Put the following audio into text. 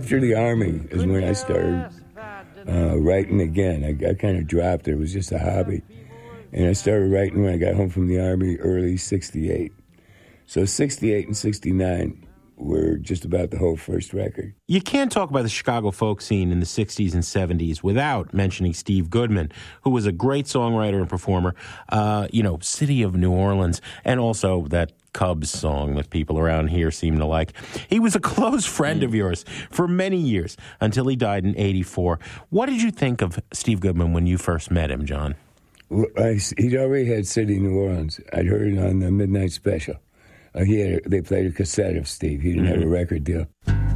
after the Army is when I started writing again. I kind of dropped it. It was just a hobby. And I started writing when I got home from the Army early 68. So 68 and 69 were just about the whole first record. You can't talk about the Chicago folk scene in the 60s and 70s without mentioning Steve Goodman, who was a great songwriter and performer, City of New Orleans, and also that Cubs song that people around here seem to like. He was a close friend of yours for many years until he died in 84. What did you think of Steve Goodman when you first met him, John? Well, he'd already had City of New Orleans. I'd heard it on the Midnight Special. They played a cassette of Steve. He didn't have a record deal.